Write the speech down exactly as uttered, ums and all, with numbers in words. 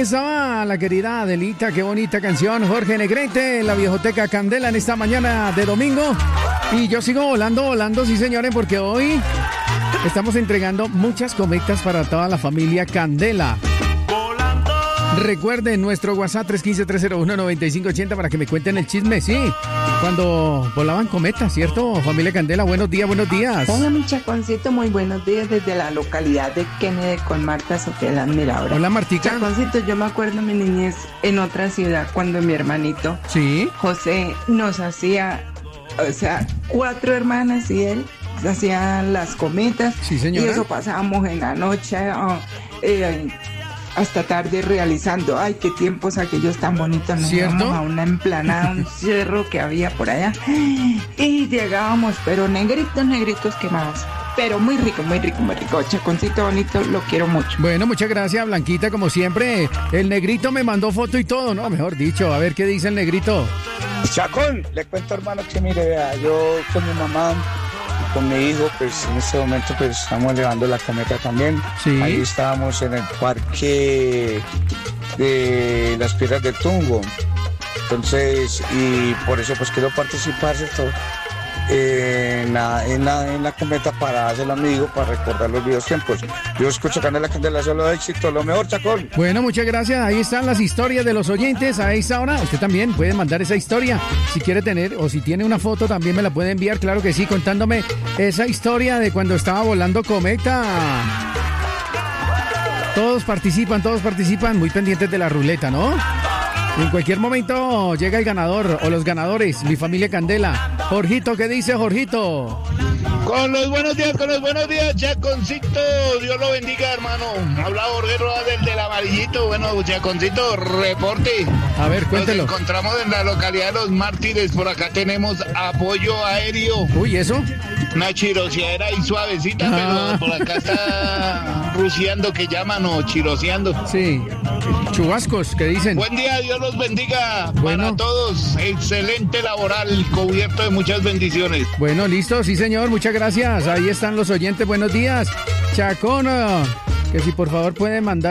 estaba la querida Adelita, qué bonita canción. Jorge Negrete, la viejoteca Candela en esta mañana de domingo. Y yo sigo volando, volando, sí señores, porque hoy estamos entregando muchas cometas para toda la familia Candela. Recuerden nuestro WhatsApp tres uno cinco, tres cero uno, nueve cinco ocho cero para que me cuenten el chisme, sí. Cuando volaban cometas, ¿cierto? Familia Candela, buenos días, buenos días. Hola, mi Chaconcito, muy buenos días desde la localidad de Kennedy con Marta Sofía la Admiradora. Hola, Martica. Chaconcito, yo me acuerdo mi niñez en otra ciudad cuando mi hermanito sí, José nos hacía, o sea, cuatro hermanas y él hacían las cometas. Sí, señora. Y eso pasábamos en la noche, oh, eh, hasta tarde realizando. Ay, qué tiempos aquellos tan bonitos. Nos ¿cierto? íbamos a una emplanada, un cerro que había por allá y llegábamos, pero negritos, negritos quemados. Pero muy rico, muy rico, muy rico. Chaconcito bonito, lo quiero mucho. Bueno, muchas gracias, Blanquita, como siempre. El negrito me mandó foto y todo, ¿no? Mejor dicho, a ver qué dice el negrito. Chacón, le cuento, hermano, que mire, vea, yo con mi mamá, con mi hijo, pues en este momento pues estamos elevando la cometa también. Sí. Ahí estábamos en el parque de las Piedras del Tungo. Entonces, y por eso pues quiero participar, ¿cierto? En la, en, la, en la cometa para hacer lo amigo, para recordar los viejos tiempos. Yo escucho Candela, Candela, solo éxito, lo mejor, Chacón. Bueno, muchas gracias. Ahí están las historias de los oyentes. A esta hora, usted también puede mandar esa historia. Si quiere tener, o si tiene una foto, también me la puede enviar, claro que sí, contándome esa historia de cuando estaba volando cometa. Todos participan, todos participan, muy pendientes de la ruleta, ¿no? En cualquier momento llega el ganador o los ganadores, mi familia Candela. Jorgito, ¿qué dice Jorgito? Con los buenos días, con los buenos días, Chaconcito. Dios lo bendiga, hermano. Habla Jorge Roa del del amarillito. Bueno, Chaconcito, reporte. A ver, cuéntelo. Nos encontramos en la localidad de Los Mártires. Por acá tenemos apoyo aéreo. Uy, ¿eso? Una chiroseadera ahí suavecita, Ah. pero por acá está ruciando, que llaman, o chiroseando. Sí. Chubascos, ¿qué dicen? Buen día, Dios los bendiga. Bueno. Para todos. Excelente laboral, cubierto de muchas bendiciones. Bueno, listo, sí señor, muchas gracias. Ahí están los oyentes, buenos días. Chacón, que si por favor puede mandar